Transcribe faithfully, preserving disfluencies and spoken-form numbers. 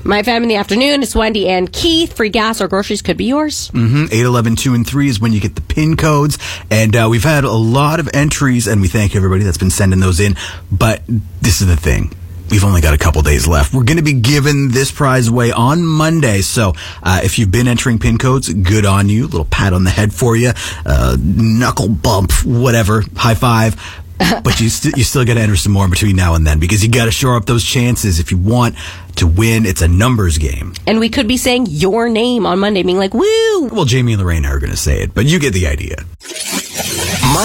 My Fam in the afternoon, it's Wendy and Keith. Free gas or groceries could be yours. Mm-hmm. eight eleven two and three is when you get the PIN codes. And uh, we've had a lot of entries, and we thank everybody that's been sending those in. But this is the thing. We've only got a couple days left. We're going to be giving this prize away on Monday. So uh, if you've been entering PIN codes, good on you. Little pat on the head for you. Uh, knuckle bump, whatever. High five. But you, st- you still got to enter some more between now and then, because you got to shore up those chances if you want to win. It's a numbers game. And we could be saying your name on Monday, being like, woo! Well, Jamie and Lorraine are going to say it, but you get the idea.